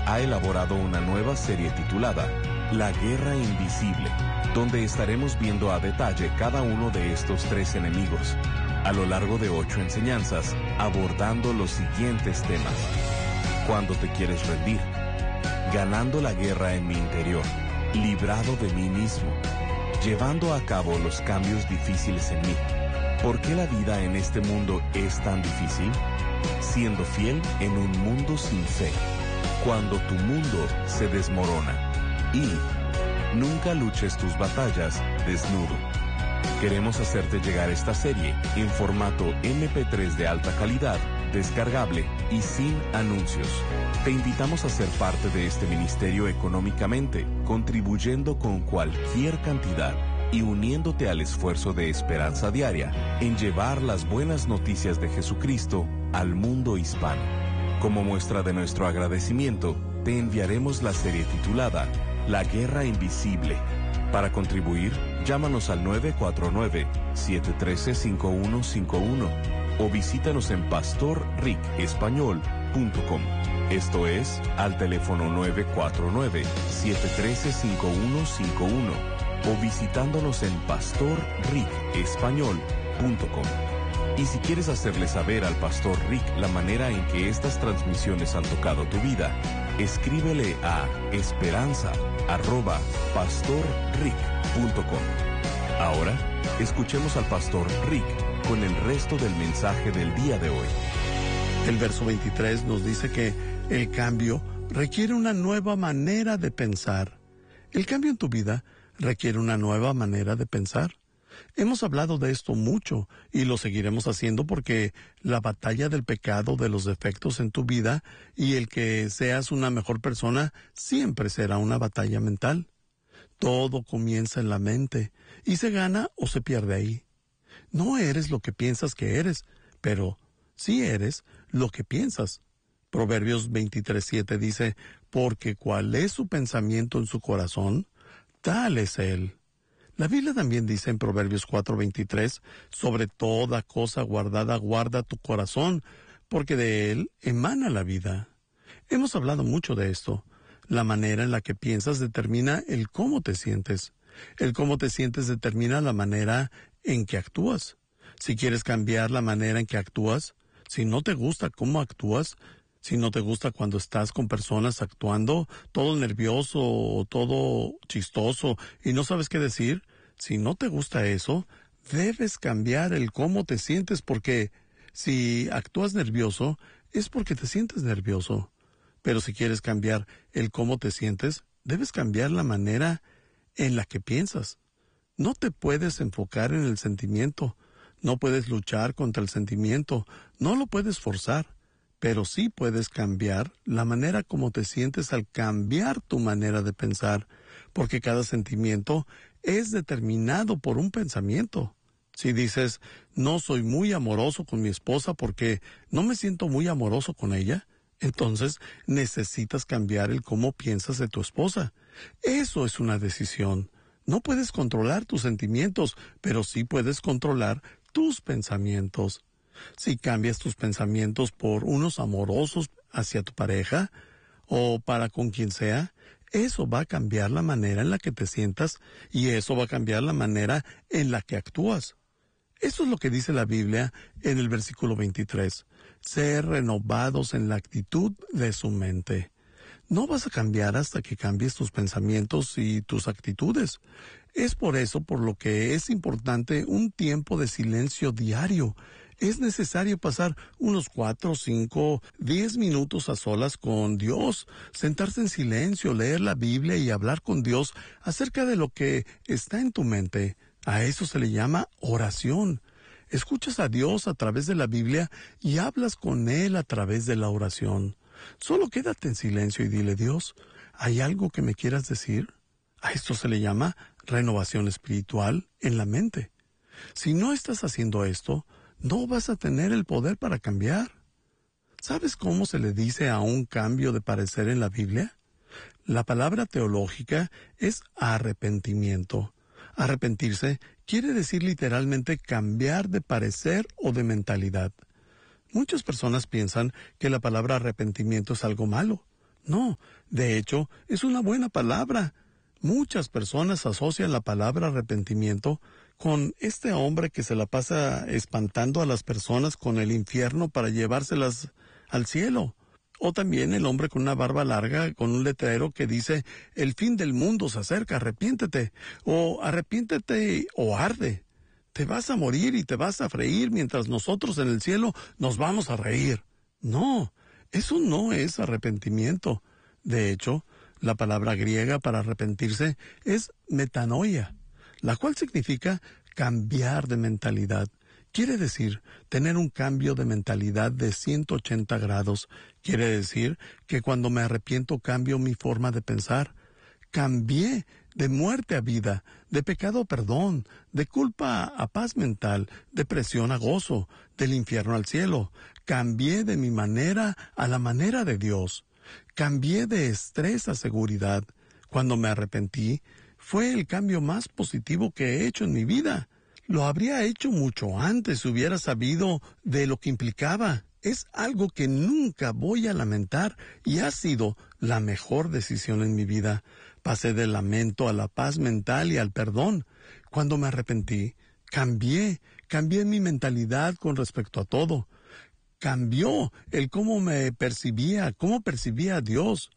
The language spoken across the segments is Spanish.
ha elaborado una nueva serie titulada La Guerra Invisible, donde estaremos viendo a detalle cada uno de estos 3 enemigos, a lo largo de 8 enseñanzas, abordando los siguientes temas. Cuando te quieres rendir, ganando la guerra en mi interior, librado de mí mismo, llevando a cabo los cambios difíciles en mí. ¿Por qué la vida en este mundo es tan difícil? Siendo fiel en un mundo sin fe, cuando tu mundo se desmorona. Y nunca luches tus batallas desnudo. Queremos hacerte llegar esta serie en formato MP3 de alta calidad, descargable y sin anuncios. Te invitamos a ser parte de este ministerio económicamente, contribuyendo con cualquier cantidad y uniéndote al esfuerzo de Esperanza Diaria en llevar las buenas noticias de Jesucristo al mundo hispano. Como muestra de nuestro agradecimiento, te enviaremos la serie titulada La Guerra Invisible. Para contribuir, llámanos al 949-713-5151 o visítanos en pastorricespañol.com. Esto es, al teléfono 949-713-5151 o visitándonos en pastorricespañol.com. Y si quieres hacerle saber al Pastor Rick la manera en que estas transmisiones han tocado tu vida, escríbele a esperanza@pastorrick.com. Ahora, escuchemos al Pastor Rick con el resto del mensaje del día de hoy. El verso 23 nos dice que el cambio requiere una nueva manera de pensar. El cambio en tu vida requiere una nueva manera de pensar. Hemos hablado de esto mucho y lo seguiremos haciendo porque la batalla del pecado, de los defectos en tu vida y el que seas una mejor persona siempre será una batalla mental. Todo comienza en la mente y se gana o se pierde ahí. No eres lo que piensas que eres, pero sí eres lo que piensas. Proverbios 23:7 dice, porque cuál es su pensamiento en su corazón, tal es él. La Biblia también dice en Proverbios 4:23, sobre toda cosa guardada guarda tu corazón, porque de él emana la vida. Hemos hablado mucho de esto. La manera en la que piensas determina el cómo te sientes. El cómo te sientes determina la manera en que actúas. Si quieres cambiar la manera en que actúas, si no te gusta cómo actúas, si no te gusta cuando estás con personas actuando todo nervioso o todo chistoso y no sabes qué decir, si no te gusta eso, debes cambiar el cómo te sientes porque si actúas nervioso es porque te sientes nervioso. Pero si quieres cambiar el cómo te sientes, debes cambiar la manera en la que piensas. No te puedes enfocar en el sentimiento, no puedes luchar contra el sentimiento, no lo puedes forzar. Pero sí puedes cambiar la manera como te sientes al cambiar tu manera de pensar, porque cada sentimiento es determinado por un pensamiento. Si dices, no soy muy amoroso con mi esposa porque no me siento muy amoroso con ella, entonces necesitas cambiar el cómo piensas de tu esposa. Eso es una decisión. No puedes controlar tus sentimientos, pero sí puedes controlar tus pensamientos. Si cambias tus pensamientos por unos amorosos hacia tu pareja o para con quien sea, eso va a cambiar la manera en la que te sientas y eso va a cambiar la manera en la que actúas. Eso es lo que dice la Biblia en el versículo 23. Ser renovados en la actitud de su mente. No vas a cambiar hasta que cambies tus pensamientos y tus actitudes. Es por eso por lo que es importante un tiempo de silencio diario. Es necesario pasar unos 4, 5, 10 minutos a solas con Dios, sentarse en silencio, leer la Biblia y hablar con Dios acerca de lo que está en tu mente. A eso se le llama oración. Escuchas a Dios a través de la Biblia y hablas con Él a través de la oración. Solo quédate en silencio y dile, Dios, ¿hay algo que me quieras decir? A esto se le llama renovación espiritual en la mente. Si no estás haciendo esto, no vas a tener el poder para cambiar. ¿Sabes cómo se le dice a un cambio de parecer en la Biblia? La palabra teológica es arrepentimiento. Arrepentirse quiere decir literalmente cambiar de parecer o de mentalidad. Muchas personas piensan que la palabra arrepentimiento es algo malo. No, de hecho, es una buena palabra. Muchas personas asocian la palabra arrepentimiento con este hombre que se la pasa espantando a las personas con el infierno para llevárselas al cielo. O también el hombre con una barba larga, con un letrero que dice, el fin del mundo se acerca, arrepiéntete. O arrepiéntete o arde. Te vas a morir y te vas a freír mientras nosotros en el cielo nos vamos a reír. No, eso no es arrepentimiento. De hecho, la palabra griega para arrepentirse es metanoia, la cual significa cambiar de mentalidad. Quiere decir tener un cambio de mentalidad de 180 grados. Quiere decir que cuando me arrepiento cambio mi forma de pensar. Cambié de muerte a vida, de pecado a perdón, de culpa a paz mental, de presión a gozo, del infierno al cielo. Cambié de mi manera a la manera de Dios. Cambié de estrés a seguridad. Cuando me arrepentí, fue el cambio más positivo que he hecho en mi vida. Lo habría hecho mucho antes si hubiera sabido de lo que implicaba. Es algo que nunca voy a lamentar y ha sido la mejor decisión en mi vida. Pasé del lamento a la paz mental y al perdón. Cuando me arrepentí, cambié mi mentalidad con respecto a todo. Cambió el cómo me percibía, cómo percibía a Dios.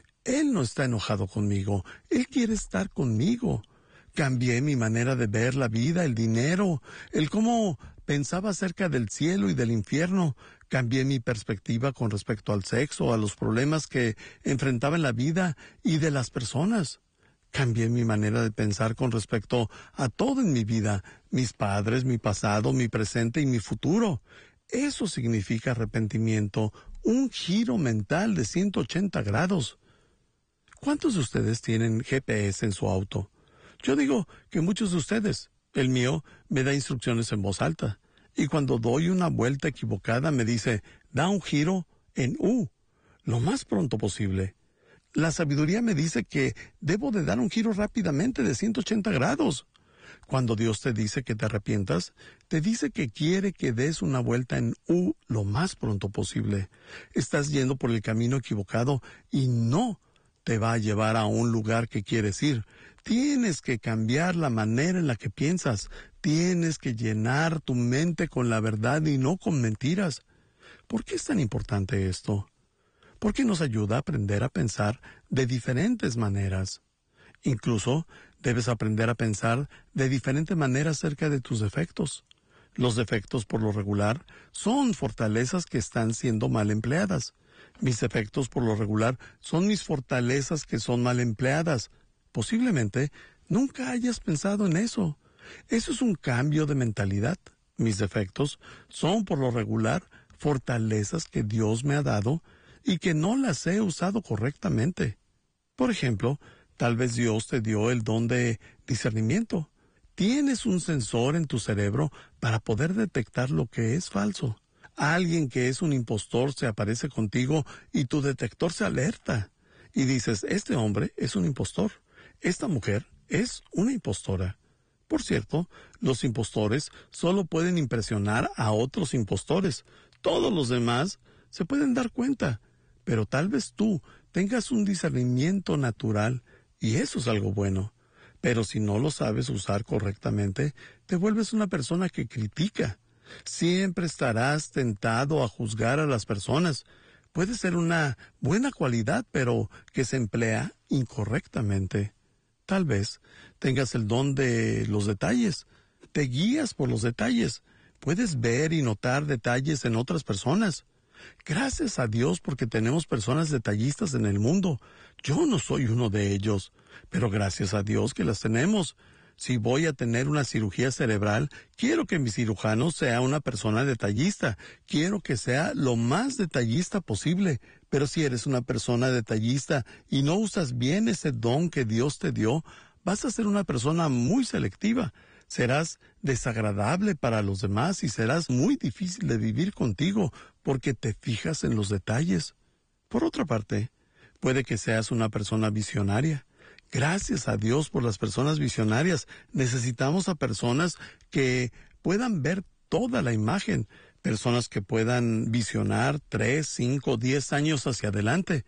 Él no está enojado conmigo, Él quiere estar conmigo. Cambié mi manera de ver la vida, el dinero, el cómo pensaba acerca del cielo y del infierno. Cambié mi perspectiva con respecto al sexo, a los problemas que enfrentaba en la vida y de las personas. Cambié mi manera de pensar con respecto a todo en mi vida, mis padres, mi pasado, mi presente y mi futuro. Eso significa arrepentimiento, un giro mental de 180 grados. ¿Cuántos de ustedes tienen GPS en su auto? Yo digo que muchos de ustedes. El mío me da instrucciones en voz alta. Y cuando doy una vuelta equivocada me dice, da un giro en U, lo más pronto posible. La sabiduría me dice que debo de dar un giro rápidamente de 180 grados. Cuando Dios te dice que te arrepientas, te dice que quiere que des una vuelta en U lo más pronto posible. Estás yendo por el camino equivocado y no te va a llevar a un lugar que quieres ir. Tienes que cambiar la manera en la que piensas. Tienes que llenar tu mente con la verdad y no con mentiras. ¿Por qué es tan importante esto? Porque nos ayuda a aprender a pensar de diferentes maneras. Incluso debes aprender a pensar de diferente manera acerca de tus defectos. Los defectos, por lo regular, son fortalezas que están siendo mal empleadas. Mis defectos, por lo regular, son mis fortalezas que son mal empleadas. Posiblemente nunca hayas pensado en eso. Eso es un cambio de mentalidad. Mis defectos son, por lo regular, fortalezas que Dios me ha dado y que no las he usado correctamente. Por ejemplo, tal vez Dios te dio el don de discernimiento. Tienes un sensor en tu cerebro para poder detectar lo que es falso. Alguien que es un impostor se aparece contigo y tu detector se alerta. Y dices, este hombre es un impostor. Esta mujer es una impostora. Por cierto, los impostores solo pueden impresionar a otros impostores. Todos los demás se pueden dar cuenta. Pero tal vez tú tengas un discernimiento natural y eso es algo bueno. Pero si no lo sabes usar correctamente, te vuelves una persona que critica. Siempre estarás tentado a juzgar a las personas. Puede ser una buena cualidad, pero que se emplea incorrectamente. Tal vez tengas el don de los detalles. Te guías por los detalles. Puedes ver y notar detalles en otras personas. Gracias a Dios porque tenemos personas detallistas en el mundo. Yo no soy uno de ellos, pero gracias a Dios que las tenemos. Si voy a tener una cirugía cerebral, quiero que mi cirujano sea una persona detallista. Quiero que sea lo más detallista posible. Pero si eres una persona detallista y no usas bien ese don que Dios te dio, vas a ser una persona muy selectiva. Serás desagradable para los demás y serás muy difícil de vivir contigo porque te fijas en los detalles. Por otra parte, puede que seas una persona visionaria. Gracias a Dios por las personas visionarias. Necesitamos a personas que puedan ver toda la imagen, personas que puedan visionar 3, 5, 10 años hacia adelante.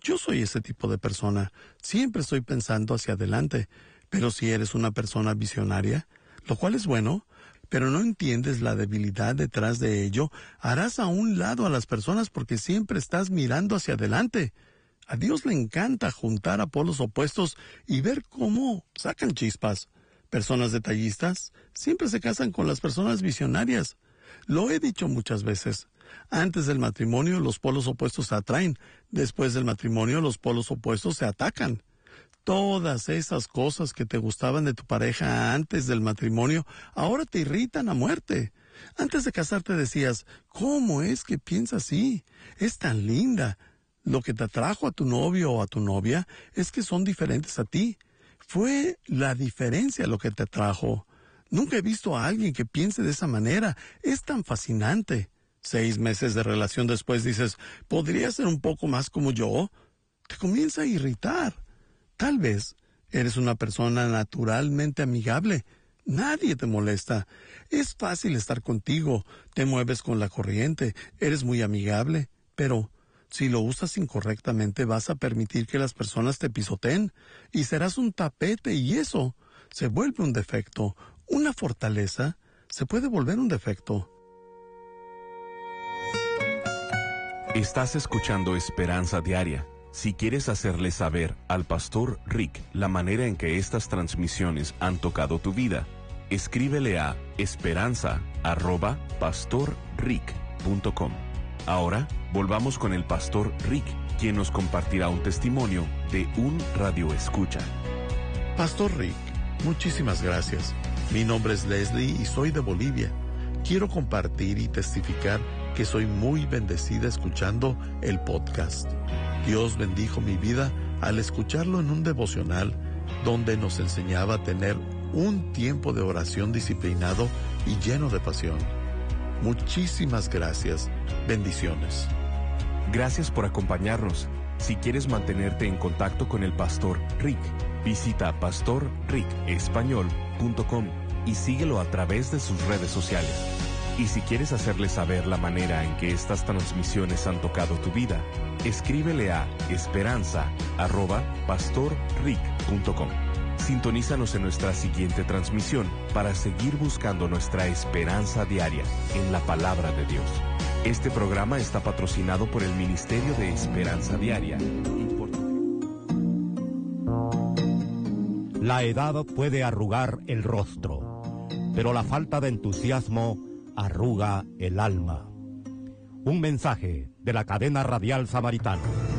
Yo soy ese tipo de persona. Siempre estoy pensando hacia adelante. Pero si eres una persona visionaria, lo cual es bueno, pero no entiendes la debilidad detrás de ello, harás a un lado a las personas porque siempre estás mirando hacia adelante. A Dios le encanta juntar a polos opuestos y ver cómo sacan chispas. Personas detallistas siempre se casan con las personas visionarias. Lo he dicho muchas veces. Antes del matrimonio los polos opuestos se atraen. Después del matrimonio los polos opuestos se atacan. Todas esas cosas que te gustaban de tu pareja antes del matrimonio ahora te irritan a muerte. Antes de casarte decías, ¿cómo es que piensa así? Es tan linda. Lo que te atrajo a tu novio o a tu novia es que son diferentes a ti. Fue la diferencia lo que te atrajo. Nunca he visto a alguien que piense de esa manera. Es tan fascinante. 6 meses de relación después dices, ¿podría ser un poco más como yo? Te comienza a irritar. Tal vez eres una persona naturalmente amigable. Nadie te molesta. Es fácil estar contigo. Te mueves con la corriente. Eres muy amigable. Pero si lo usas incorrectamente vas a permitir que las personas te pisoteen y serás un tapete y eso se vuelve un defecto. Una fortaleza se puede volver un defecto. Estás escuchando Esperanza Diaria. Si quieres hacerle saber al Pastor Rick la manera en que estas transmisiones han tocado tu vida, escríbele a esperanza@pastorrick.com. Ahora, volvamos con el Pastor Rick, quien nos compartirá un testimonio de un radioescucha. Pastor Rick, muchísimas gracias. Mi nombre es Leslie y soy de Bolivia. Quiero compartir y testificar que soy muy bendecida escuchando el podcast. Dios bendijo mi vida al escucharlo en un devocional donde nos enseñaba a tener un tiempo de oración disciplinado y lleno de pasión. Muchísimas gracias. Bendiciones. Gracias por acompañarnos. Si quieres mantenerte en contacto con el Pastor Rick, visita pastorricespañol.com y síguelo a través de sus redes sociales. Y si quieres hacerle saber la manera en que estas transmisiones han tocado tu vida, escríbele a esperanza@pastorrick.com. Sintonízanos en nuestra siguiente transmisión para seguir buscando nuestra esperanza diaria en la palabra de Dios. Este programa está patrocinado por el Ministerio de Esperanza Diaria. La edad puede arrugar el rostro, pero la falta de entusiasmo arruga el alma. Un mensaje de la cadena radial Samaritano.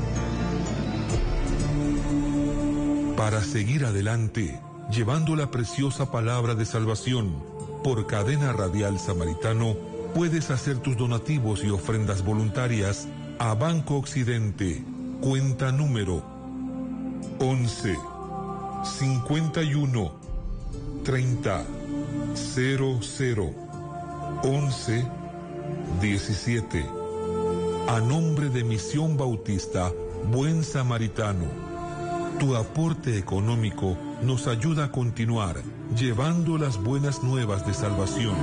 Para seguir adelante, llevando la preciosa palabra de salvación, por Cadena Radial Samaritano, puedes hacer tus donativos y ofrendas voluntarias a Banco Occidente, cuenta número 11 51 30 00 11 17. A nombre de Misión Bautista Buen Samaritano. Tu aporte económico nos ayuda a continuar llevando las buenas nuevas de salvación